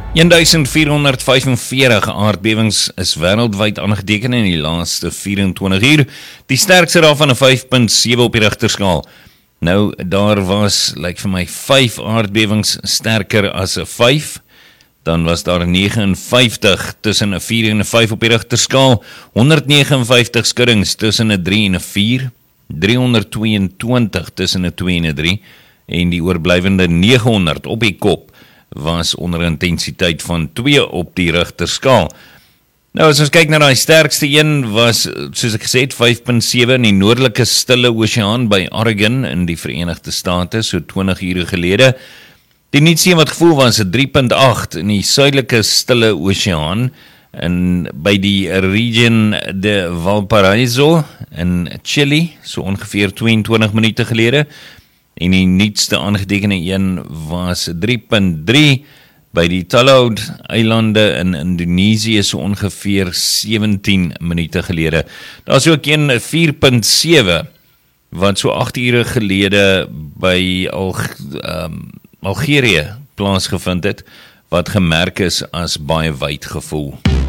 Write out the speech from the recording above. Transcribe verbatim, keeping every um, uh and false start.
vierhonderd vyfenveertig aardbewings is wêreldwyd aangeteken in die laaste vyf-en-twintig uur, die sterkste daarvan 'n vyf punt sewe op die Richterskaal. Nou, daar was, lyk vir my, vyf aardbewings sterker as 'n vyf, dan was daar nege en vyftig tussen 'n vier en 'n vyf op die Richterskaal, honderd nege en vyftig skuddings tussen 'n drie en 'n vier, driehonderd twee en twintig tussen 'n twee en 'n drie, en die oorblywende nege honderd op die kop was onder intensiteit van twee op die Richterskaal. Nou, as ons kyk na die sterkste een, was, soos ek gesê het, vyf punt sewe in die noordelike Stille Oseaan by Oregon in die Verenigde State, so twintig ure gelede. Die nuutste een wat gevoel was, drie punt agt in die suidelike Stille Oseaan, en by die region de Valparaiso in Chile, so ongeveer tweeëntwintig minute gelede. En die nuutste aangetekende een was drie punt drie by die Talaud-eilande in Indonesië, so ongeveer sewentien minute gelede. Daar is ook een vier punt sewe wat so agt ure gelede by Al um, Algerië plaasgevind het, wat gemerk is as baie wyd gevoel.